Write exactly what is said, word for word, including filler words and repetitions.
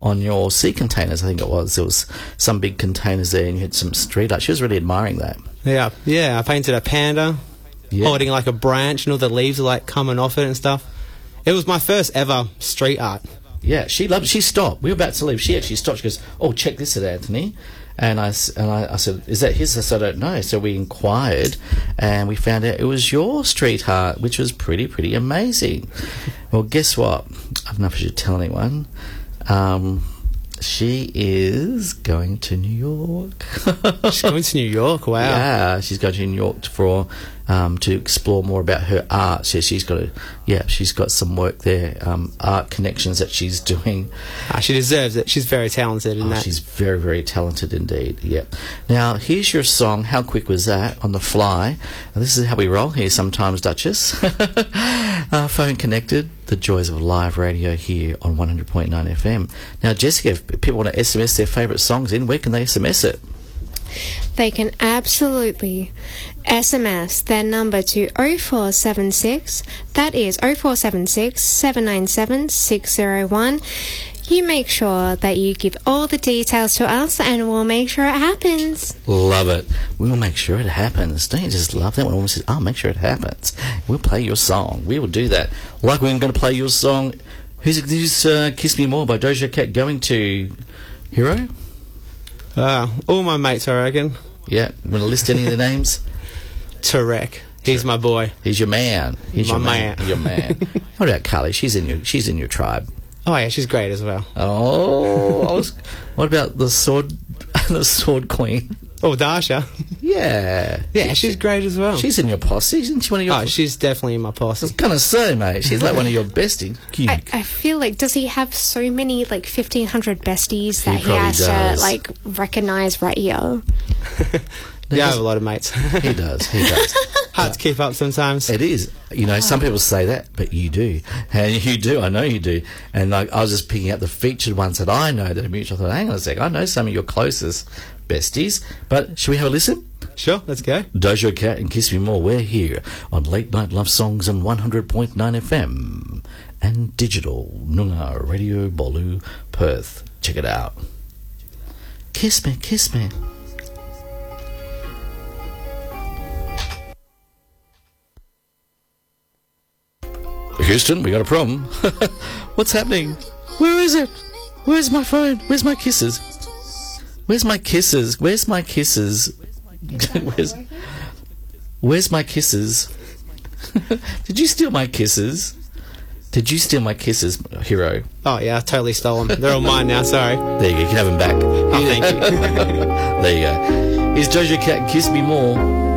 on your sea containers, I think it was. There was some big containers there and you had some street art. She was really admiring that. Yeah, yeah. I painted a panda Yeah. holding like a branch and all the leaves are like coming off it and stuff. It was my first ever street art. Yeah, she loved. She stopped. We were about to leave. She actually stopped. She goes, "Oh, check this out, Anthony." And I s- and I, I said, "Is that his?" I said, "I don't know." So we inquired, and we found out it was your street art, which was pretty, pretty amazing. Well, guess what? I don't know if I should tell anyone. Um, she is going to New York. She's going to New York. Wow. Yeah, she's going to New York for um, to explore more about her art. So she's got a yeah, she's got some work there, um, art connections that she's doing. Ah, she deserves it. She's very talented in Oh, that. she's very, very talented indeed. Yep. Now here's your song. How quick was that? On the fly. And this is how we roll here sometimes, Duchess. uh, phone connected. The joys of live radio here on one hundred point nine F M. Now, Jessica, if people want to S M S their favourite songs in, where can they S M S it? They can absolutely S M S their number to oh four seven six. That is oh four seven six, seven nine seven, six oh one. You make sure that you give all the details to us and we'll make sure it happens. Love it. We'll make sure it happens. Don't you just love that when a woman says, I'll make sure it happens. We'll play your song. We will do that. Like we're going to play your song. Who's, who's uh, Kiss Me More by Doja Cat going to, Hero? Uh, all my mates, I reckon. Yeah. Want to list any of the names? Tarek. He's my boy. He's your man. He's My your man. man. Your man. What about Carly? She's in your, she's in your tribe. Oh, yeah, she's great as well. Oh, I was, what about the sword, the sword queen? Oh, Dasha. Yeah, Yeah, she's great as well. she's in your posse, isn't she? One of your. Oh, she's definitely in my I was posse. gonna say, mate, she's like one of your besties. Cute. I, I feel like, does he have so many, like, fifteen hundred besties He that he probably has does. to, like, recognise right here? Yeah, I have a lot of mates. He does. He does. Hard to keep up sometimes. It is. You know, some people say that, but you do, and you do. I know you do. And like, I was just picking out the featured ones that I know that are mutual. I thought, hang on a sec, I know some of your closest besties. But should we have a listen? Sure, let's go. Doja Cat and Kiss Me More. We're here on Late Night Love Songs on one hundred point nine F M and digital Noongar Radio Bolu Perth. Check it out. Kiss me, kiss me. Houston, we got a problem. What's happening? Where is it? Where's my phone? Where's my kisses? Where's my kisses? Where's my kisses? Where's, where's my kisses? Did you steal my kisses? Did you steal my kisses, Hero? Oh, yeah, I totally stole them. They're all mine now, sorry. There you go, you can have them back. Oh, thank you. There you go. Here's Doja Cat and Kiss Me More.